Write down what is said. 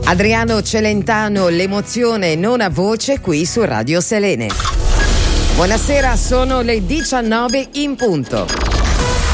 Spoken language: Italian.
Adriano Celentano, l'emozione non a voce qui su Radio Selene. Buonasera, sono le 19 in punto.